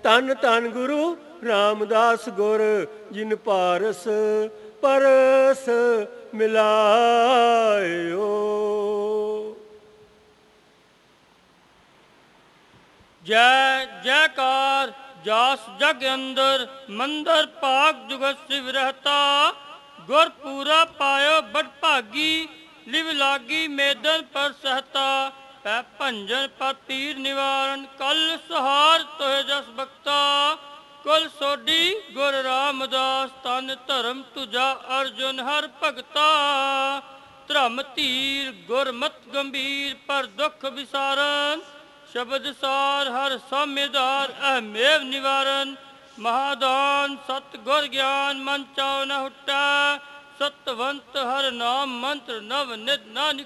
ਧੰਨ ਧੰਨ ਗੁਰੂ ਰਾਮਦਾਸ ਗੁਰ ਜਿਨ ਪਾਰਸ ਪਰਸ ਮਿਲਾਇਓ। ਜੈ ਜੈਕਾਰ ਜਾਸ ਜਗ ਅੰਦਰ ਮੰਦਰ ਭਾਗ ਜੁਗਤ ਸਿਵ ਰਹਤਾ। ਗੁਰ ਪੂਰਾ ਪਾਇਓ ਬੜ ਭਾਗੀ ਲਿਵ ਲਾਗੀ ਮੇਦਨ ਪਰ ਸਹਤਾ। ਪੈ ਭੰਜਨ ਪਰ ਪੀਰ ਨਿਵਾਰਨ ਕਲ ਸਹਾਰ ਤੋਹਿ ਜਸ ਬਖਤਾ। ਕੁਲ ਸੋਢੀ ਗੁਰ ਰਾਮਦਾਸ ਤਨ ਧਰਮ ਤੁਜਾ ਅਰਜੁਨ ਹਰ ਭਗਤਾ। ਧਰਮ ਧੀਰ ਗੁਰਮਤ ਗੰਭੀਰ ਪਰ ਦੁਖ ਵਿਸਾਰਨ। ਸ਼ਬਦ ਸਾਰ ਹਰ ਸਾਮੇਦਾਰ ਅਹਮੇਵ ਨਿਵਾਰਨ। ਮਹਾਦਾਨ ਸਤ ਗੁਰ ਗਿਆਨ ਮਨ ਚਾਉ ਨ ਹੁਟੈ। ਸਤਵੰਤ ਹਰ ਨਾਮ ਮੰਤਰ ਨਵ ਨਿਤ ਨਾਨਕ